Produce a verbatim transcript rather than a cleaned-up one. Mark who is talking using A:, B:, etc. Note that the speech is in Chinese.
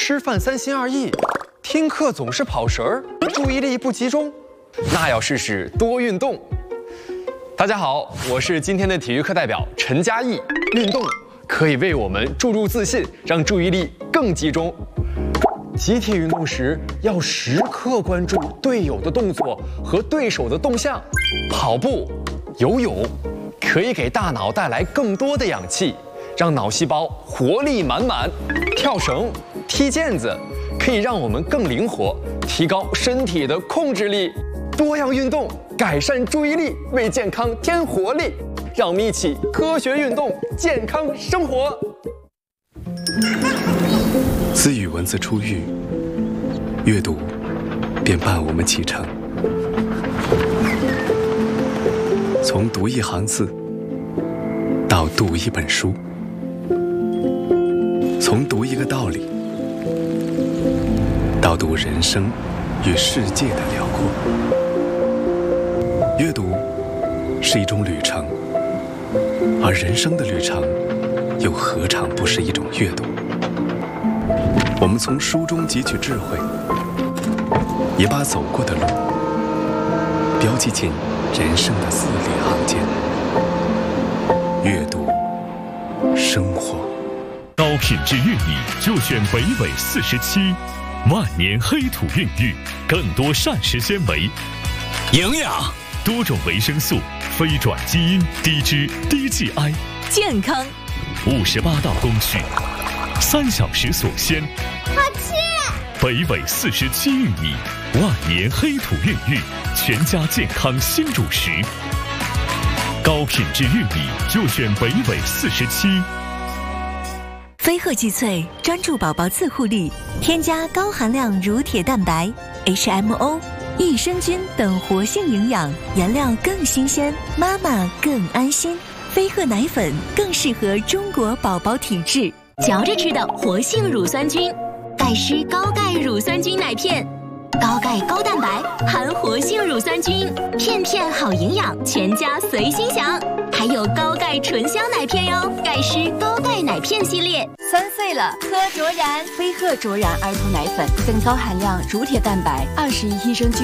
A: 吃饭三心二意，听课总是跑神儿，注意力不集中，那要试试多运动。大家好，我是今天的体育课代表陈嘉译。运动可以为我们注入自信，让注意力更集中。集体运动时要时刻关注队友的动作和对手的动向。跑步、游泳可以给大脑带来更多的氧气，让脑细胞活力满满。跳绳、踢毽子可以让我们更灵活，提高身体的控制力。多样运动改善注意力，为健康添活力。让我们一起科学运动，健康生活。
B: 自与文字初遇，阅读便伴我们启程。从读一行字到读一本书，从读一个道理到读人生与世界的辽阔。阅读是一种旅程，而人生的旅程又何尝不是一种阅读？我们从书中汲取智慧，也把走过的路标记进人生的字里行间。阅读，生活。
C: 高品质玉米就选北纬四十七，万年黑土孕育，更多膳食纤维、
D: 营养、
C: 多种维生素、非转基因、低脂、低 G I，
E: 健康。
C: 五十八道工序，三小时锁鲜。
F: 好吃！
C: 北纬四十七玉米，万年黑土孕育，全家健康新主食。高品质玉米就选北纬四十七。
E: 飞鹤济萃专注宝宝自护力，添加高含量乳铁蛋白、H M O、益生菌等活性营养，原料更新鲜，妈妈更安心。飞鹤奶粉更适合中国宝宝体质。
G: 嚼着吃的活性乳酸菌，钙湿高钙乳酸菌奶片，高钙高蛋白，含活性乳酸菌，片片好营养，全家随心享。还有高钙纯香奶片哟，钙湿高钙奶片系列。
H: 三岁了，喝卓然飞鹤卓然儿童奶粉，更高含量乳铁蛋白，二十亿益生菌。